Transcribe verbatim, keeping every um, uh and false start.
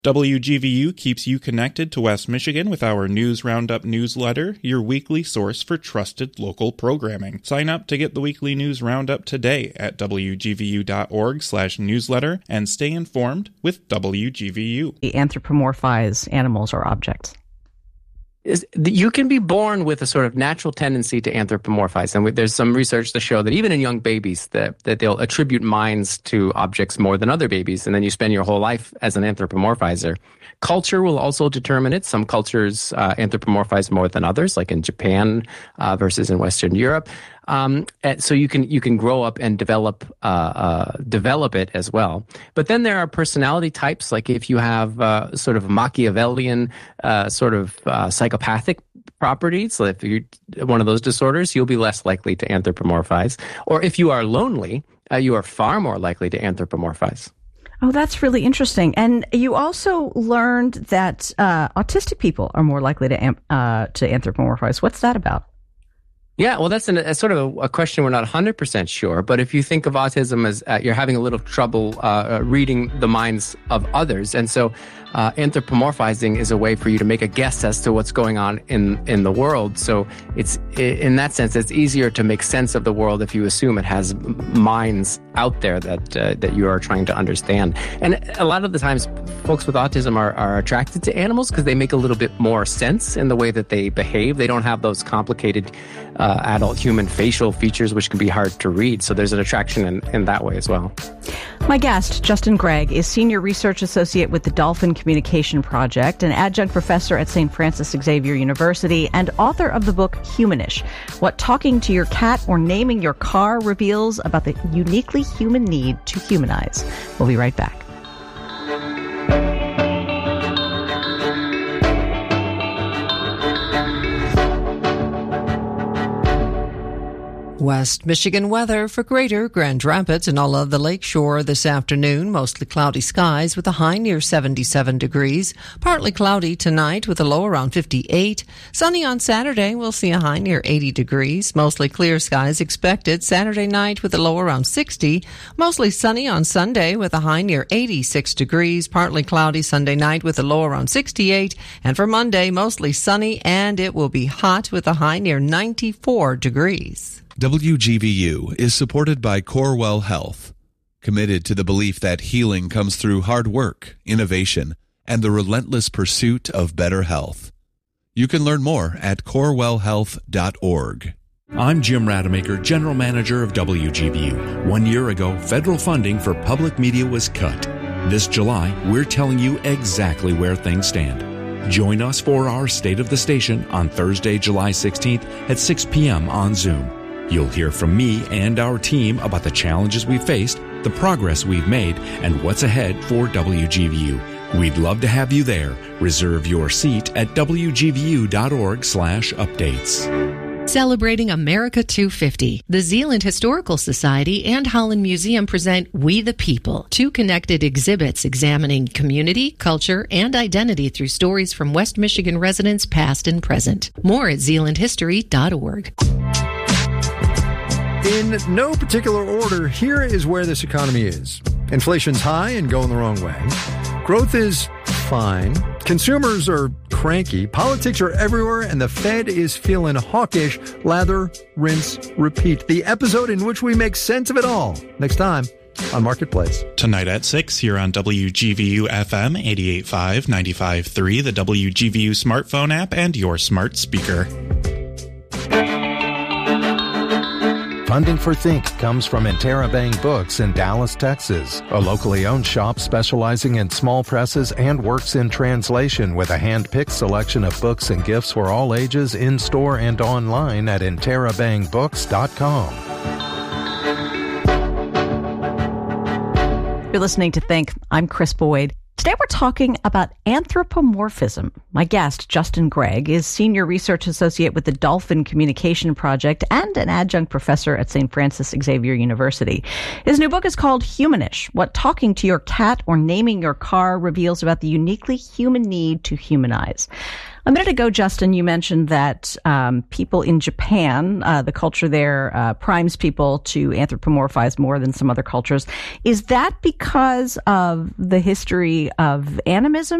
W G V U keeps you connected to West Michigan with our News Roundup newsletter, your weekly source for trusted local programming. Sign up to get the weekly News Roundup today at W G V U dot org slash newsletter and stay informed with W G V U. Anthropomorphize animals or objects. Is you can be born with a sort of natural tendency to anthropomorphize. And there's some research to show that even in young babies that, that they'll attribute minds to objects more than other babies. And then you spend your whole life as an anthropomorphizer. Culture will also determine it. Some cultures uh, anthropomorphize more than others, like in Japan uh, versus in Western Europe. Um, and so you can you can grow up and develop uh, uh, develop it as well. But then there are personality types, like if you have uh, sort of Machiavellian uh, sort of uh, psychopathic properties. So if you're one of those disorders, you'll be less likely to anthropomorphize. Or if you are lonely, uh, you are far more likely to anthropomorphize. Oh, that's really interesting. And you also learned that uh, autistic people are more likely to amp, uh, to anthropomorphize. What's that about? Yeah, well, that's an, a sort of a, a question we're not one hundred percent sure. But if you think of autism as uh, you're having a little trouble uh, reading the minds of others, and so uh, anthropomorphizing is a way for you to make a guess as to what's going on in, in the world. So it's in that sense, it's easier to make sense of the world if you assume it has minds out there that uh, that you are trying to understand. And a lot of the times, folks with autism are, are attracted to animals because they make a little bit more sense in the way that they behave. They don't have those complicated uh, adult human facial features, which can be hard to read. So there's an attraction in, in that way as well. My guest, Justin Gregg, is Senior Research Associate with the Dolphin Communication Project, an adjunct professor at Saint Francis Xavier University, and author of the book Humanish, What Talking to Your Cat or Naming Your Car Reveals About the Uniquely Human Need to Humanize. We'll be right back. West Michigan weather for Greater Grand Rapids and all of the lakeshore this afternoon. Mostly cloudy skies with a high near seventy-seven degrees. Partly cloudy tonight with a low around fifty-eight. Sunny on Saturday. We'll see a high near eighty degrees. Mostly clear skies expected Saturday night with a low around sixty. Mostly sunny on Sunday with a high near eighty-six degrees. Partly cloudy Sunday night with a low around sixty-eight. And for Monday, mostly sunny and it will be hot with a high near ninety-four degrees. W G V U is supported by Corewell Health, committed to the belief that healing comes through hard work, innovation, and the relentless pursuit of better health. You can learn more at corewell health dot org. I'm Jim Rademacher, General Manager of W G V U. One year ago, federal funding for public media was cut. This July, we're telling you exactly where things stand. Join us for our State of the Station on Thursday, July sixteenth at six p.m. on Zoom. You'll hear from me and our team about the challenges we faced, the progress we've made, and what's ahead for W G V U. We'd love to have you there. Reserve your seat at W G V U dot org slash updates. Celebrating America two fifty, the Zeeland Historical Society and Holland Museum present We the People, two connected exhibits examining community, culture, and identity through stories from West Michigan residents past and present. More at zeeland history dot org. In no particular order, here is where this economy is. Inflation's high and going the wrong way. Growth is fine. Consumers are cranky. Politics are everywhere, and the Fed is feeling hawkish. Lather, rinse, repeat. The episode in which we make sense of it all. Next time on Marketplace. Tonight at six here on W G V U F M eighty-eight point five, ninety-five point three, the W G V U smartphone app, and your smart speaker. Funding for Think comes from Interabang Books in Dallas, Texas, a locally owned shop specializing in small presses and works in translation with a hand-picked selection of books and gifts for all ages in-store and online at interabang books dot com. You're listening to Think. I'm Chris Boyd. Today we're talking about anthropomorphism. My guest, Justin Gregg, is Senior Research Associate with the Dolphin Communication Project and an adjunct professor at Saint Francis Xavier University. His new book is called Humanish, What Talking to Your Cat or Naming Your Car Reveals About the Uniquely Human Need to Humanize. A minute ago, Justin, you mentioned that um, people in Japan, uh, the culture there uh, primes people to anthropomorphize more than some other cultures. Is that because of the history of animism